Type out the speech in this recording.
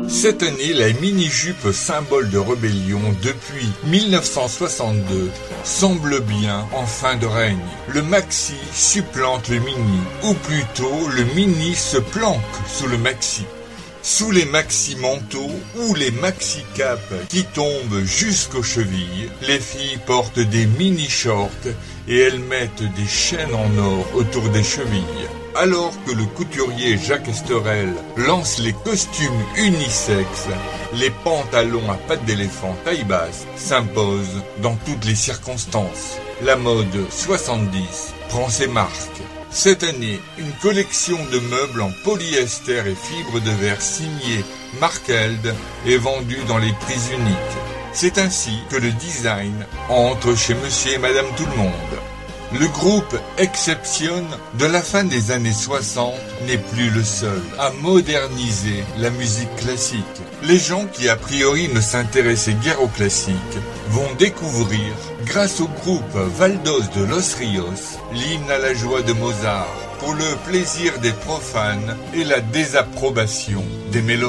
Cette année, la mini-jupe symbole de rébellion depuis 1962 semble bien en fin de règne. Le maxi supplante le mini, ou plutôt le mini se planque sous le maxi. Sous les maxi manteaux ou les maxi capes qui tombent jusqu'aux chevilles, les filles portent des mini shorts et elles mettent des chaînes en or autour des chevilles. Alors que le couturier Jacques Esterel lance les costumes unisexes, les pantalons à pattes d'éléphant taille basse s'imposent dans toutes les circonstances. La mode 70 prend ses marques. Cette année, une collection de meubles en polyester et fibres de verre signée Mark Held est vendue dans les prix uniques. C'est ainsi que le design entre chez Monsieur et Madame Tout-le-Monde. Le groupe Exception de la fin des années 60 n'est plus le seul à moderniser la musique classique. Les gens qui a priori ne s'intéressaient guère au classique vont découvrir, grâce au groupe Valdos de Los Rios, l'hymne à la joie de Mozart, pour le plaisir des profanes et la désapprobation des mélomans.